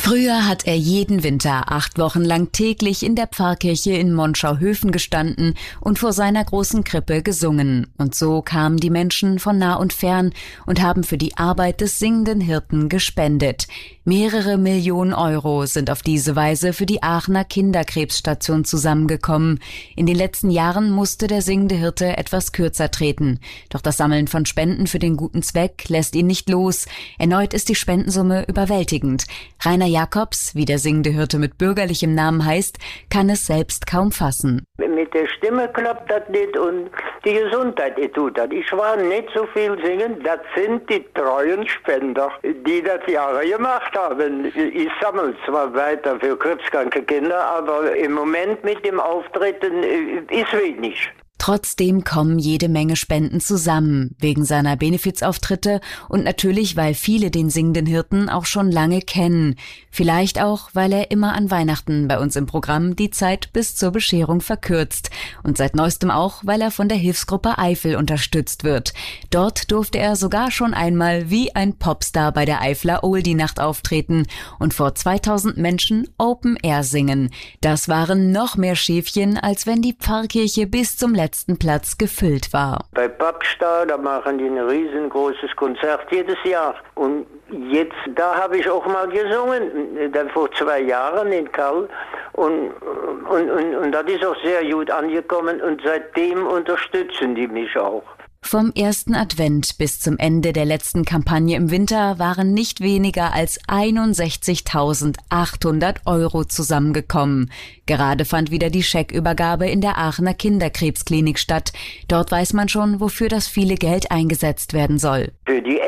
Früher hat er jeden Winter 8 Wochen lang täglich in der Pfarrkirche in Monschau-Höfen gestanden und vor seiner großen Krippe gesungen. Und so kamen die Menschen von nah und fern und haben für die Arbeit des singenden Hirten gespendet. Mehrere Millionen Euro sind auf diese Weise für die Aachener Kinderkrebsstation zusammengekommen. In den letzten Jahren musste der singende Hirte etwas kürzer treten. Doch das Sammeln von Spenden für den guten Zweck lässt ihn nicht los. Erneut ist die Spendensumme überwältigend. Rainer Jacobs, wie der singende Hirte mit bürgerlichem Namen heißt, kann es selbst kaum fassen. Mit der Stimme klappt das nicht und die Gesundheit tut das. Ich war nicht so viel singen, das sind die treuen Spender, die das Jahre gemacht haben. Ich sammle zwar weiter für krebskranke Kinder, aber im Moment mit dem Auftreten ist wenig. Trotzdem kommen jede Menge Spenden zusammen, wegen seiner Benefizauftritte und natürlich, weil viele den singenden Hirten auch schon lange kennen. Vielleicht auch, weil er immer an Weihnachten bei uns im Programm die Zeit bis zur Bescherung verkürzt. Und seit neuestem auch, weil er von der Hilfsgruppe Eifel unterstützt wird. Dort durfte er sogar schon einmal wie ein Popstar bei der Eifler Oldie-Nacht auftreten und vor 2000 Menschen Open Air singen. Das waren noch mehr Schäfchen, als wenn die Pfarrkirche bis zum letzten Platz gefüllt war. Bei Popstar, da machen die ein riesengroßes Konzert jedes Jahr. Und jetzt, da habe ich auch mal gesungen, dann vor 2 Jahren in Karl. Und das ist auch sehr gut angekommen und seitdem unterstützen die mich auch. Vom ersten Advent bis zum Ende der letzten Kampagne im Winter waren nicht weniger als 61.800 Euro zusammengekommen. Gerade fand wieder die Scheckübergabe in der Aachener Kinderkrebsklinik statt. Dort weiß man schon, wofür das viele Geld eingesetzt werden soll. Für die